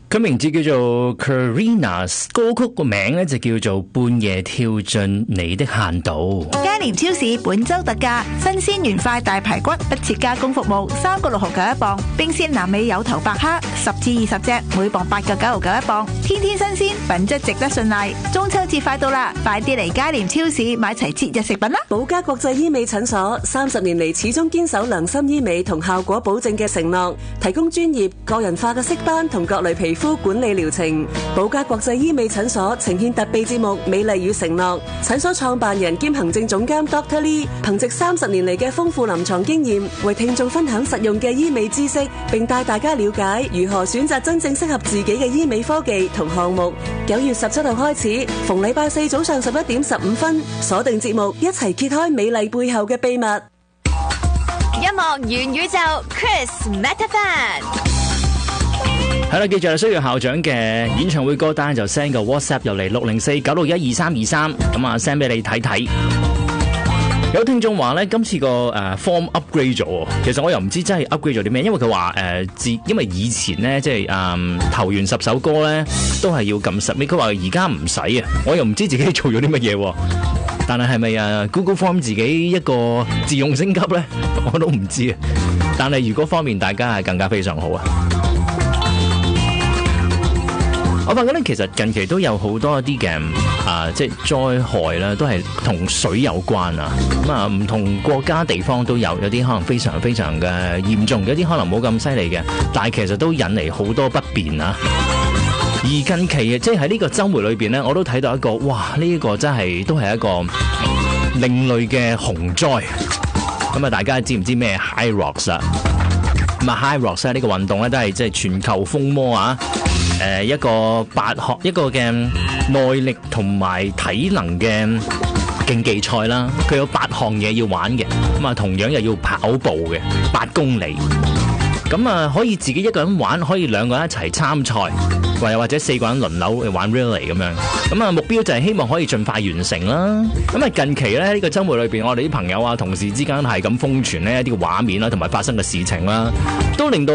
佢名字叫做 Karina， 歌曲個名咧就叫做半夜跳進你的限度。 佳廉超市本周特價，新鮮原塊大排骨不設加工服務，3個6.9一磅；冰鮮南美有頭白蝦10至20隻，每磅8個9.9一磅，天天新鮮，品質值得信賴。中秋節快到啦，快啲嚟佳廉超市買齊節日食品啦！ 寶家國際醫美診所30年嚟始終堅守良心醫美同效果保證嘅承諾，提供專業個人化嘅色斑同各類皮膚管理療程。寶家國際醫美診所呈現特備節目《美麗與承諾》，診所創辦人兼行政總監 Dr. Lee 憑藉30年嚟嘅豐富臨床經驗，為聽眾分享實用嘅醫美知識，並帶大家了解如何選擇真正適合自己嘅醫美科技同項目。9月17號開始，逢禮拜四早上11點15分，鎖定節目，一齊揭開美麗背後嘅秘密。 音樂元宇宙 Chris Metaphan。 係啦，記住需要校長嘅演唱會歌單就 send 個 WhatsApp 入嚟604-961-2323，咁啊 send 俾你睇睇。有聽眾話咧，今次個form upgrade 咗，其實我又唔知真係 upgrade 咗啲咩，因為佢話因為以前咧即係投完10首歌咧都係要撳submit，佢話而家唔使啊，我又唔知自己做咗啲乜嘢，但係咪Google Form 自己一個自動升級咧，我都唔知啊。但係如果方面大家係更加非常好啊。我發覺咧，其實近期都有好多一啲嘅即係災害啦，都係同水有關啊。咁啊，唔同國家地方都有啲可能非常非常嘅嚴重，有啲可能冇咁犀利嘅，但係其實都引嚟好多不便啊。而近期即係喺呢個週末裏邊咧，我都睇到一個哇，呢個真係都係一個另類嘅洪災。咁啊，大家知唔知咩 HYROX 啊？咁啊 HYROX 呢個運動咧都係即係全球風魔啊！一個一個嘅耐力同埋體能嘅競技賽啦，佢有8項嘢要玩嘅，咁啊同樣又要跑步嘅8公里，咁啊可以自己一個人玩，可以2個人一齊參賽，或者4個人輪流玩 relay 咁樣，咁啊目標就係希望可以盡快完成啦。咁啊近期咧呢個週末裏邊，我哋啲朋友啊同事之間係咁瘋傳呢一啲畫面啦，同埋發生嘅事情啦，都令到